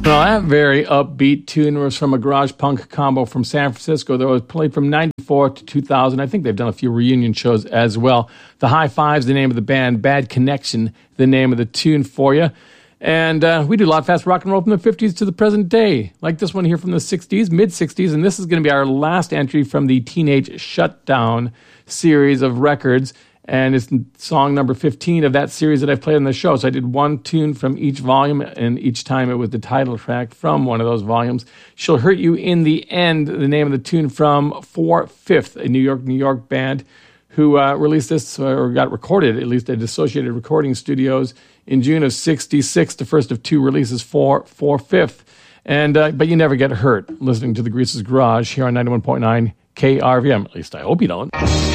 Well, that very upbeat tune was from a garage punk combo from San Francisco that was played from 94 to 2000. I think they've done a few reunion shows as well. The High Five's the name of the band. Bad Connection, the name of the tune for you. And we do a lot of fast rock and roll from the 50s to the present day, like this one here from the 60s, mid-60s, and this is going to be our last entry from the Teenage Shutdown series of records, and it's song number 15 of that series that I've played on the show. So I did one tune from each volume, and each time it was the title track from one of those volumes. She'll Hurt You in the End, the name of the tune from 4/5, a New York band who released this, or got recorded, at least at Associated Recording Studios, in June of 66, the first of two releases for 4/5. And but you never get hurt listening to the Grease's Garage here on 91.9 KRVM. At least I hope you don't.